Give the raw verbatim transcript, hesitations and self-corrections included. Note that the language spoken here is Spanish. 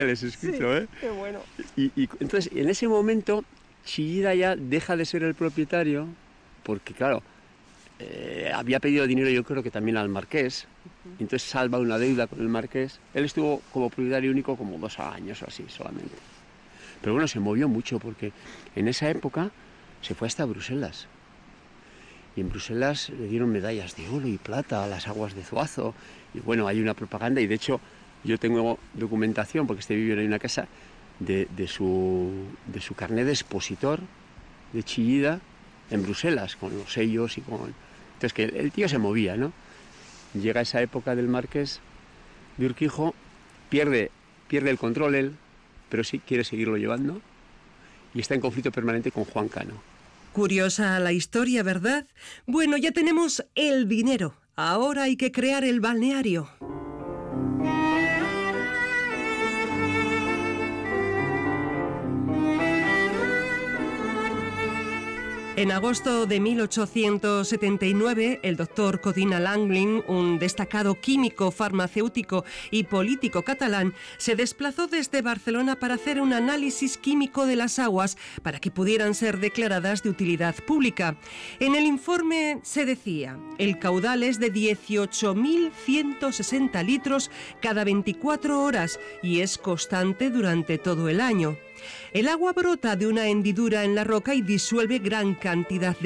les he escrito, sí, ¿eh? Qué bueno. Y, y entonces, en ese momento, Chillida ya deja de ser el propietario, porque claro, eh, había pedido dinero yo creo que también al marqués, Uh-huh. y entonces salva una deuda con el marqués. Él estuvo como propietario único como dos años o así solamente. Pero bueno, se movió mucho porque en esa época se fue hasta Bruselas. Y en Bruselas le dieron medallas de oro y plata a las aguas de Zuazo. Y bueno, hay una propaganda y de hecho yo tengo documentación, porque este vive en una casa, de, de, su, de su carnet de expositor de Chillida en Bruselas, con los sellos y con... Entonces que el, el tío se movía, ¿no? Llega esa época del marqués de Urquijo, pierde, pierde el control él, pero sí quiere seguirlo llevando y está en conflicto permanente con Juan Cano. Curiosa la historia, ¿verdad? Bueno, ya tenemos el dinero. Ahora hay que crear el balneario. En agosto de mil ochocientos setenta y nueve, el doctor Codina Langlin, un destacado químico, farmacéutico y político catalán, se desplazó desde Barcelona para hacer un análisis químico de las aguas para que pudieran ser declaradas de utilidad pública. En el informe se decía, el caudal es de dieciocho mil ciento sesenta litros cada veinticuatro horas y es constante durante todo el año. El agua brota de una hendidura en la roca y disuelve gran cantidad de